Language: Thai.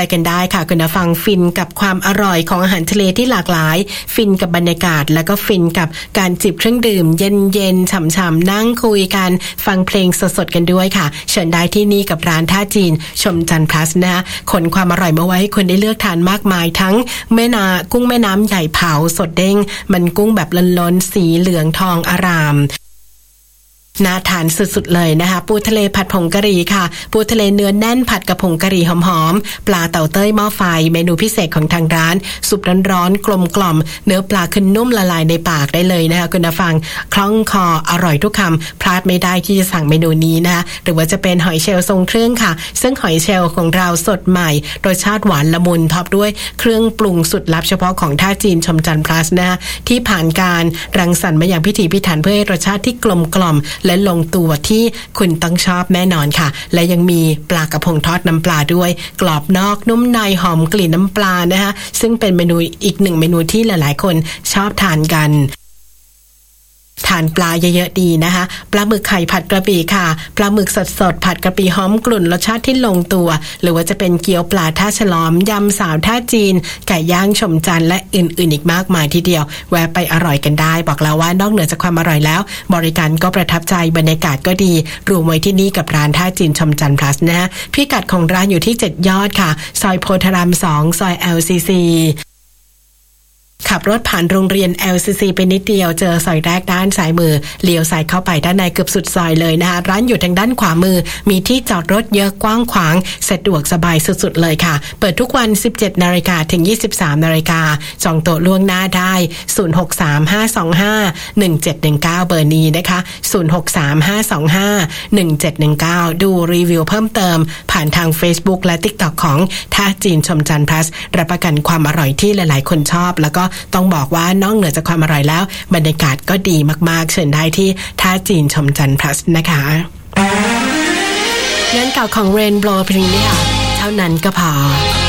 ไปกันได้ค่ะคุณผู้ฟังฟินกับความอร่อยของอาหารทะเลที่หลากหลายฟินกับบรรยากาศแล้วก็ฟินกับการจิบเครื่องดื่มเย็นๆฉ่ำๆนั่งคุยกันฟังเพลงสดๆกันด้วยค่ะเชิญได้ที่นี่กับร้านท่าจีนชมจันทร์พลัสนะคะขนความอร่อยมาไว้ให้คนได้เลือกทานมากมายทั้งกุ้งแม่น้ำใหญ่เผาสดเด้งมันกุ้งแบบล้นๆสีเหลืองทองอร่ามน่าทานสุดๆเลยนะคะปูทะเลผัดผงกะหรี่ค่ะปูทะเลเนื้อแน่นผัดกับผงกะหรี่หอมๆปลาเต่าเต้ยหม้อไฟเมนูพิเศษของทางร้านซุปร้อนๆกลมกล่อมเนื้อปลาขึ้นนุ่มละลายในปากได้เลยนะคะคุณผู้ฟังคล่องคออร่อยทุกคำพลาดไม่ได้ที่จะสั่งเมนูนี้นะคะหรือว่าจะเป็นหอยเชลล์ทรงเครื่องค่ะซึ่งหอยเชลล์ของเราสดใหม่รสชาติหวานละมุนท็อปด้วยเครื่องปรุงสุดลับเฉพาะของท่าจีนชมจันทร์พลัสนะคะที่ผ่านการรังสรรค์มาอย่างพิถีพิถันเพื่อให้รสชาติที่กลมกล่อมและลงตัวที่คุณต้องชอบแน่นอนค่ะและยังมีปลากระพงทอดน้ำปลาด้วยกรอบนอกนุ่มในหอมกลิ่นน้ำปลานะคะซึ่งเป็นเมนูอีกหนึ่งเมนูที่หลายๆคนชอบทานกันทานปลาเยอะๆดีนะคะปลาหมึกไข่ผัดกระบี่ค่ะปลาหมึกสดๆผัดกระบี่หอมกลุ่นรสชาติที่ลงตัวหรือว่าจะเป็นเกี๊ยวปลาท่าฉลอมยำสาวท่าจีนไก่ย่างชมจันทร์และอื่นๆอีกมากมายทีเดียวแวะไปอร่อยกันได้บอกแล้วว่านอกเหนือจากความอร่อยแล้วบริการก็ประทับใจบรรยากาศก็ดีรวมไว้ที่นี่กับร้านท่าจีนชมจันทร์พลัสนะพิกัดของร้านอยู่ที่7ยอดค่ะซอยโพธาราม2ซอย LCCขับรถผ่านโรงเรียน LCC ไปนิดเดียวเจอซอยแรกด้านซ้ายมือเลี้ยวซ้ายเข้าไปด้านในเกือบสุดซอยเลยนะคะร้านอยู่ทางด้านขวามือมีที่จอดรถเยอะกว้างขวางสะดวกสบายสุดๆเลยค่ะเปิดทุกวัน 17:00 นถึง 23:00 นจองโต๊ะล่วงหน้าได้0635251719เบอร์นี้นะคะ0635251719ดูรีวิวเพิ่มเติมผ่านทาง Facebook และ TikTok ของท่าจีนชมจันทร์พลัสรับประกันความอร่อยที่หลายๆคนชอบแล้วก็ต้องบอกว่านอกเหนือจากความอร่อยแล้วบรรยากาศก็ดีมากๆเชิญได้ที่ท่าจีนชมจันทร์พลัสนะคะเงินเก่าของ Rainbow Premier เท่านั้นก็พอ